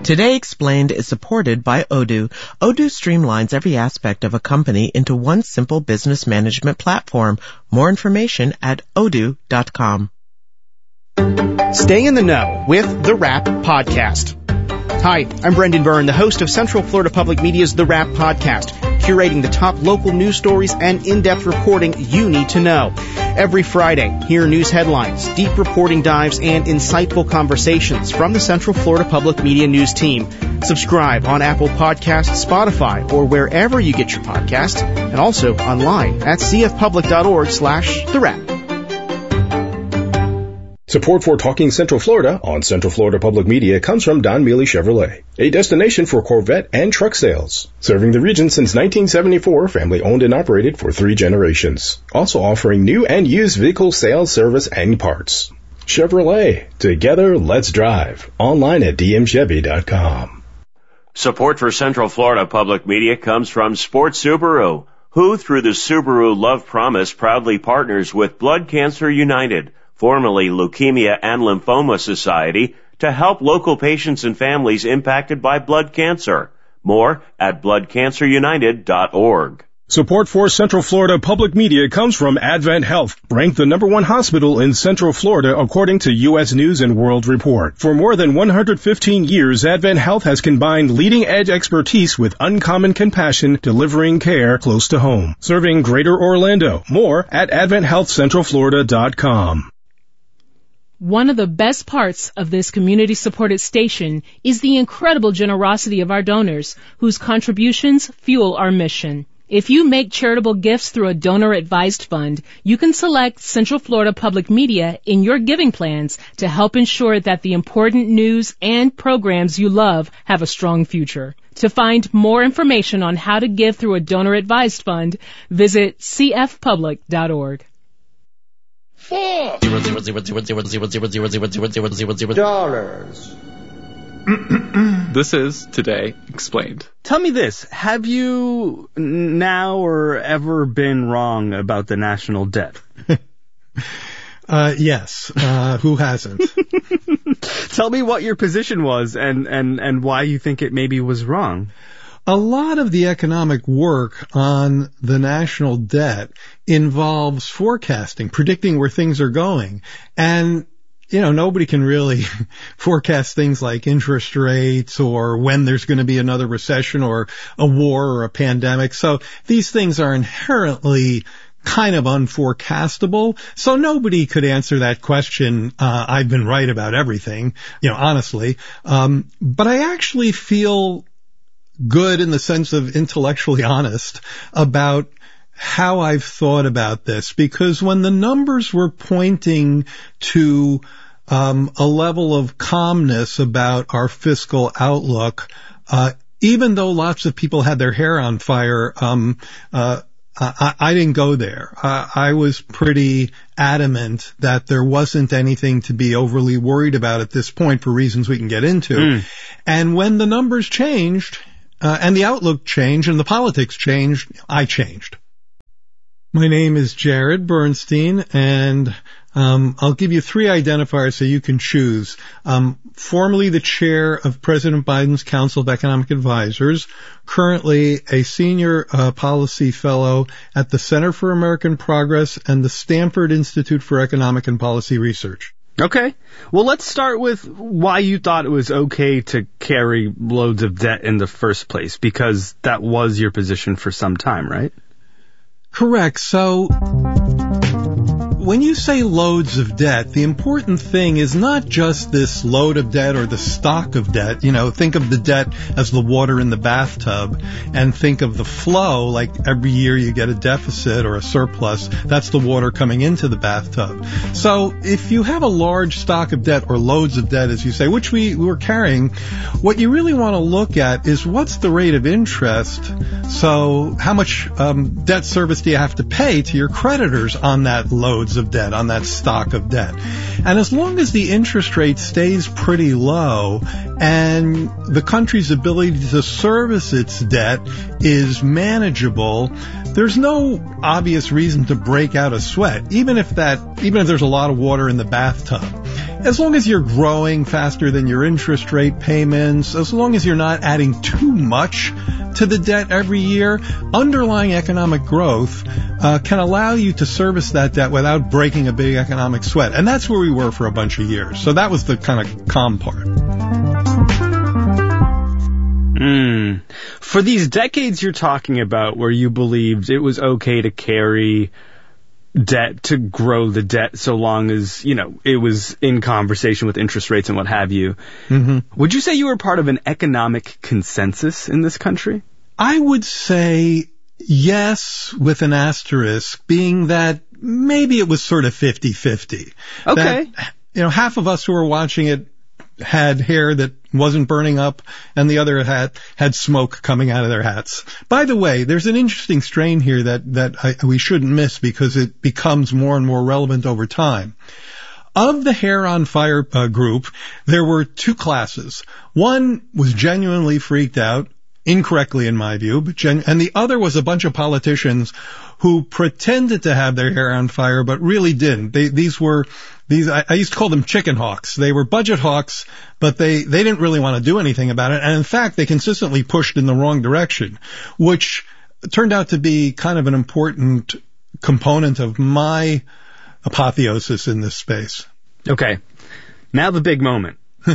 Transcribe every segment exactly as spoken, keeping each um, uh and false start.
Today Explained is supported by Odoo. Odoo streamlines every aspect of a company into one simple business management platform. More information at odoo dot com. Stay in the know with The Wrap Podcast. Hi, I'm Brendan Byrne, the host of Central Florida Public Media's The Wrap Podcast, curating the top local news stories and in-depth reporting you need to know. Every Friday, hear news headlines, deep reporting dives, and insightful conversations from the Central Florida Public Media News team. Subscribe on Apple Podcasts, Spotify, or wherever you get your podcasts, and also online at c f public dot org slash the wrap. Support for Talking Central Florida on Central Florida Public Media comes from Don Mealy Chevrolet, a destination for Corvette and truck sales. Serving the region since nineteen seventy-four, family owned and operated for three generations. Also offering new and used vehicle sales, service, and parts. Chevrolet. Together, let's drive. Online at d m chevy dot com. Support for Central Florida Public Media comes from Sports Subaru, who, through the Subaru Love Promise, proudly partners with Blood Cancer United, formerly Leukemia and Lymphoma Society, to help local patients and families impacted by blood cancer. More at blood cancer united dot org. Support for Central Florida Public Media comes from Advent Health, ranked the number one hospital in Central Florida according to U S News and World Report. For more than one hundred fifteen years, Advent Health has combined leading-edge expertise with uncommon compassion, delivering care close to home. Serving Greater Orlando. More at advent health central florida dot com. One of the best parts of this community-supported station is the incredible generosity of our donors, whose contributions fuel our mission. If you make charitable gifts through a donor-advised fund, you can select Central Florida Public Media in your giving plans to help ensure that the important news and programs you love have a strong future. To find more information on how to give through a donor-advised fund, visit c f public dot org. Four zero zero zero zero zero zero zero zero zero zero zero zero dollars. This is Today Explained. Tell me this, have you now or ever been wrong about the national debt? uh, yes. Uh, who hasn't? Tell me what your position was and, and, and why you think it maybe was wrong. A lot of the economic work on the national debt involves forecasting, predicting where things are going. And, you know, nobody can really forecast things like interest rates or when there's going to be another recession or a war or a pandemic. So these things are inherently kind of unforecastable. So nobody could answer that question. Uh, I've been right about everything, you know, honestly. Um, but I actually feel good in the sense of intellectually honest about how I've thought about this, because when the numbers were pointing to um, a level of calmness about our fiscal outlook, uh, even though lots of people had their hair on fire, um, uh, I, I didn't go there. Uh, I was pretty adamant that there wasn't anything to be overly worried about at this point for reasons we can get into. Mm. And when the numbers changed, Uh, and the outlook changed and the politics changed, I changed. My name is Jared Bernstein, and um, I'll give you three identifiers so you can choose. Um, formerly the chair of President Biden's Council of Economic Advisors, currently a senior uh, policy fellow at the Center for American Progress and the Stanford Institute for Economic and Policy Research. Okay. Well, let's start with why you thought it was okay to carry loads of debt in the first place, because that was your position for some time, right? Correct. So when you say loads of debt, the important thing is not just this load of debt or the stock of debt. You know, think of the debt as the water in the bathtub, and think of the flow like every year you get a deficit or a surplus. That's the water coming into the bathtub. So if you have a large stock of debt or loads of debt, as you say, which we were carrying, what you really want to look at is what's the rate of interest. So how much um, debt service do you have to pay to your creditors on that loads of debt, on that stock of debt? And as long as the interest rate stays pretty low and the country's ability to service its debt is manageable, there's no obvious reason to break out a sweat, even if that, even if there's a lot of water in the bathtub. as long as you're growing faster than your interest rate payments, as long as you're not adding too much to the debt every year, underlying economic growth uh, can allow you to service that debt without breaking a big economic sweat. And that's where we were for a bunch of years. So that was the kind of calm part. Mm. For these decades you're talking about where you believed it was okay to carry debt, to grow the debt so long as, you know, it was in conversation with interest rates and what have you. Mm-hmm. Would you say you were part of an economic consensus in this country? I would say yes, with an asterisk, being that maybe it was sort of fifty-fifty. Okay. That, you know, half of us who were watching it had hair that wasn't burning up, and the other had had smoke coming out of their hats. By the way, there's an interesting strain here that that I, we shouldn't miss because it becomes more and more relevant over time. Of the Hair on Fire uh, group, there were two classes. One was genuinely freaked out, incorrectly in my view, but gen- and the other was a bunch of politicians who pretended to have their hair on fire but really didn't. They, these were These, I, I used to call them chicken hawks. They were budget hawks, but they, they didn't really want to do anything about it. And in fact, they consistently pushed in the wrong direction, which turned out to be kind of an important component of my apotheosis in this space. Okay. Now the big moment.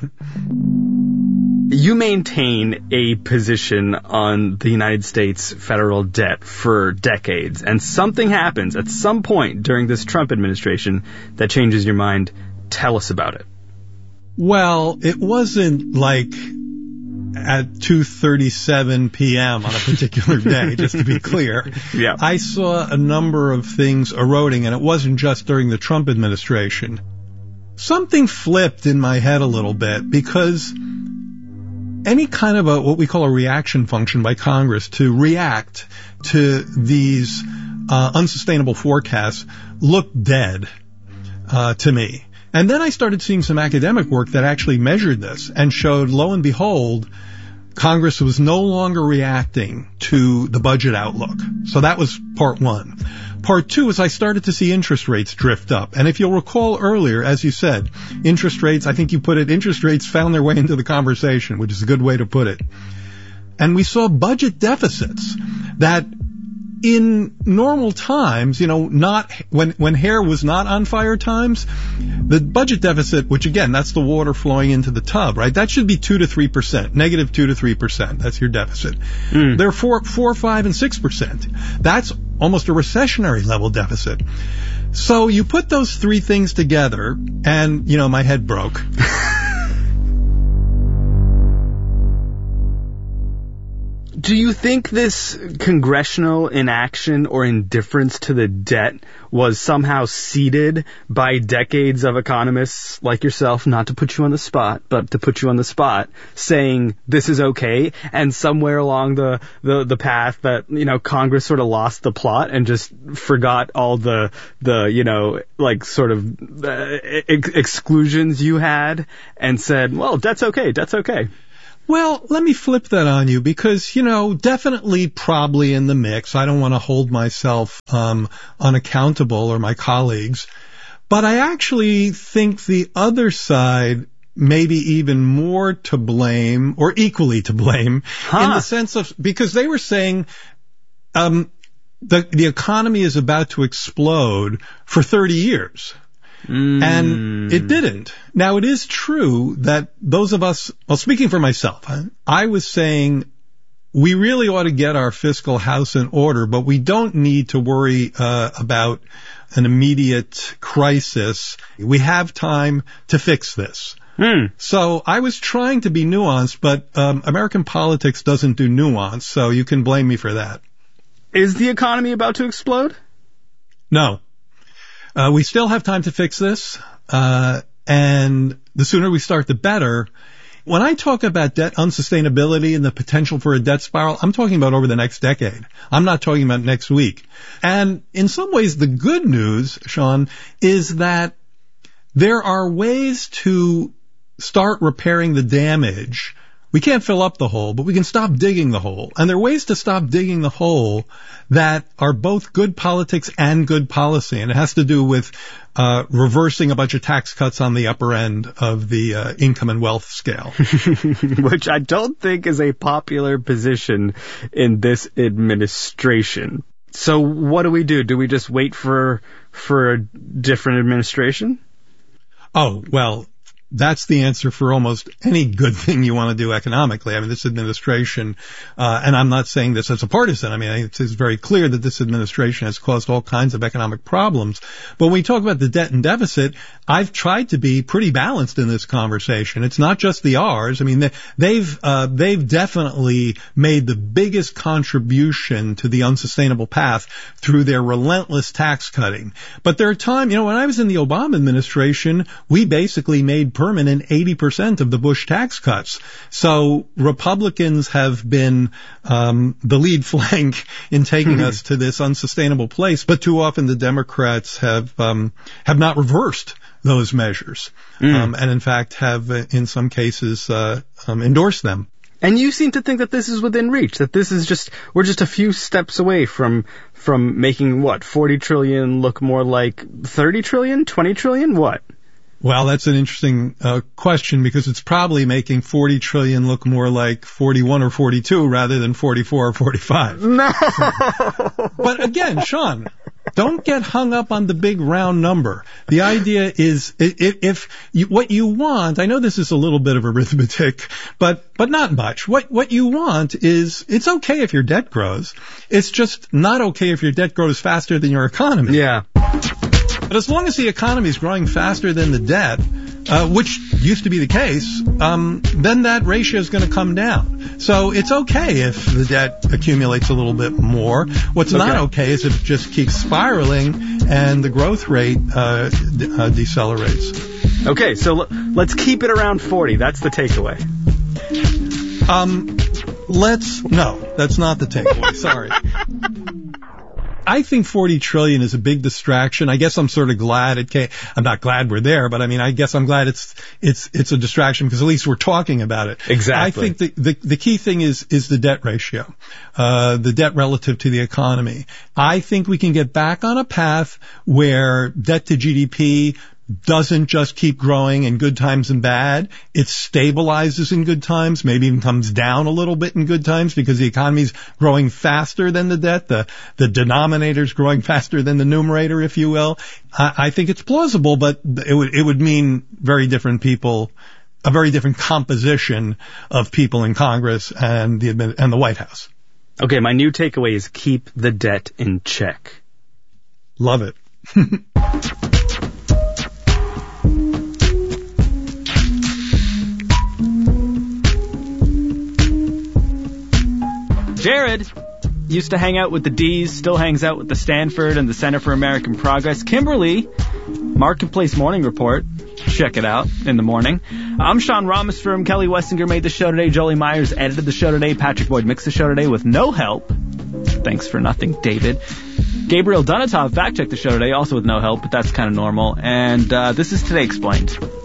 You maintain a position on the United States federal debt for decades, and something happens at some point during this Trump administration that changes your mind. Tell us about it. Well, it wasn't like at two thirty-seven p.m. on a particular day, just to be clear. Yeah. I saw a number of things eroding, and it wasn't just during the Trump administration. Something flipped in my head a little bit because any kind of a what we call a reaction function by Congress to react to these uh, unsustainable forecasts looked dead uh, to me. And then I started seeing some academic work that actually measured this and showed, lo and behold, Congress was no longer reacting to the budget outlook. So that was part one. Part two is I started to see interest rates drift up. And if you'll recall earlier, as you said, interest rates, I think you put it, interest rates found their way into the conversation, which is a good way to put it. And we saw budget deficits that in normal times, you know, not when, when hair was not on fire times, the budget deficit, which again, that's the water flowing into the tub, right? That should be two to three percent, negative two to three percent. That's your deficit. Mm. They're four, four, five, and six percent. That's almost a recessionary level deficit. So you put those three things together and, you know, my head broke. Do you think this congressional inaction or indifference to the debt was somehow seeded by decades of economists like yourself, not to put you on the spot, but to put you on the spot, saying this is okay, and somewhere along the, the, the path that, you know, Congress sort of lost the plot and just forgot all the, the you know, like sort of uh, ex- exclusions you had and said, well, debt's okay, debt's okay. Well, let me flip that on you because, you know, definitely probably in the mix. I don't want to hold myself um, unaccountable or my colleagues. But I actually think the other side may be even more to blame or equally to blame huh. in the sense of because they were saying um, the, the economy is about to explode for thirty years. Mm. And it didn't. Now, it is true that those of us, well, speaking for myself, I, I was saying we really ought to get our fiscal house in order, but we don't need to worry uh, about an immediate crisis. We have time to fix this. Mm. So I was trying to be nuanced, but um, American politics doesn't do nuance, so you can blame me for that. Is the economy about to explode? No. Uh, we still have time to fix this, uh, and the sooner we start, the better. When I talk about debt unsustainability and the potential for a debt spiral, I'm talking about over the next decade. I'm not talking about next week. And in some ways, the good news, Sean, is that there are ways to start repairing the damage We can't fill up the hole, but we can stop digging the hole. And there are ways to stop digging the hole that are both good politics and good policy. And it has to do with uh reversing a bunch of tax cuts on the upper end of the uh, income and wealth scale. Which I don't think is a popular position in this administration. So what do we do? Do we just wait for for a different administration? Oh, well, that's the answer for almost any good thing you want to do economically. I mean, this administration, uh, and I'm not saying this as a partisan. I mean, it's, it's very clear that this administration has caused all kinds of economic problems. But when we talk about the debt and deficit, I've tried to be pretty balanced in this conversation. It's not just the R's. I mean, they, they've, uh, they've definitely made the biggest contribution to the unsustainable path through their relentless tax cutting. But there are times, you know, when I was in the Obama administration, we basically made permanent eighty percent of the Bush tax cuts. So Republicans have been um, the lead flank in taking us to this unsustainable place, but too often the Democrats have um, have not reversed those measures, mm. um, and in fact have, uh, in some cases, uh, um, endorsed them. And you seem to think that this is within reach, that this is just, we're just a few steps away from from making, what, forty trillion look more like thirty trillion, twenty trillion, what? Well, that's an interesting uh, question, because it's probably making forty trillion look more like forty-one or forty-two rather than forty-four or forty-five. No! But again, Sean, don't get hung up on the big round number. The idea is, if, if you, what you want, I know this is a little bit of arithmetic, but but not much. What what you want is, it's okay if your debt grows. It's just not okay if your debt grows faster than your economy. Yeah. But as long as the economy is growing faster than the debt, uh, which used to be the case, um, then that ratio is going to come down. So it's okay if the debt accumulates a little bit more. What's okay. not okay is if it just keeps spiraling and the growth rate uh, de- uh, decelerates. Okay, so l- let's keep it around forty. That's the takeaway. Um, let's no, that's not the takeaway. Sorry. I think forty trillion is a big distraction. I guess I'm sort of glad it came. I'm not glad we're there, but I mean, I guess I'm glad it's it's it's a distraction, because at least we're talking about it. Exactly. I think the the, the key thing is is the debt ratio, uh, the debt relative to the economy. I think we can get back on a path where debt to G D P doesn't just keep growing in good times and bad. It stabilizes in good times, maybe even comes down a little bit in good times, because the economy's growing faster than the debt. The, the denominator's growing faster than the numerator, if you will. I, I think it's plausible, but it would, it would mean very different people, a very different composition of people in Congress and the, and the White House. Okay, my new takeaway is keep the debt in check. Love it. Jared used to hang out with the D's, still hangs out with the Stanford and the Center for American Progress. Kimberly, Marketplace Morning Report. Check it out in the morning. I'm Sean Ramos from Kelly Wessinger made the show today. Jolie Myers edited the show today. Patrick Boyd mixed the show today with no help. Thanks for nothing, David. Gabriel Dunatov fact-checked the show today, also with no help, but that's kind of normal. And uh, this is Today Explained.